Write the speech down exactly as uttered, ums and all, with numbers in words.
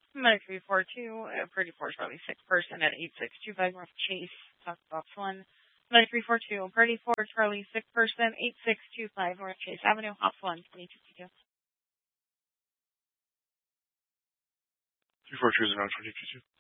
Medic three four two, uh, Purdy four Charlie six person at eight six two five North Chase, South Box one. Medic three four two, Purdy four Charlie six person, eight six two five North Chase Avenue, Hops one, twenty-two P two. three four two is around twenty-two.